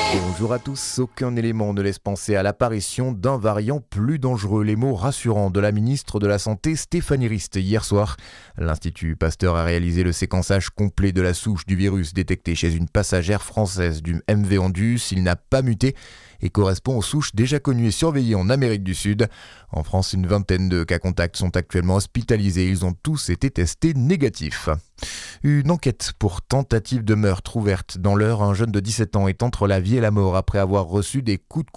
Bonjour à tous, aucun élément ne laisse penser à l'apparition d'un variant plus dangereux. Les mots rassurants de la ministre de la Santé Stéphanie Rist hier soir. L'Institut Pasteur a réalisé le séquençage complet de la souche du virus détectée chez une passagère française du MV Andus. Il n'a pas muté et correspond aux souches déjà connues et surveillées en Amérique du Sud. En France, une vingtaine de cas contacts sont actuellement hospitalisés. Ils ont tous été testés négatifs. Une enquête pour tentative de meurtre ouverte dans l'Eure. Un jeune de 17 ans est entre la vie et la mort après avoir reçu des coups de